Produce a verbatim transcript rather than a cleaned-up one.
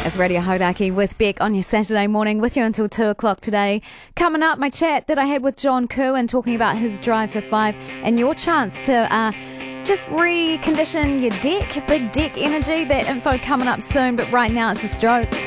It's Radio Hodaki with Beck on your Saturday morning with you until two o'clock today. Coming up, my chat that I had with John Kerwin talking about his drive for five and your chance to uh, just recondition your deck, big deck energy. That info coming up soon, but right now it's the Strokes.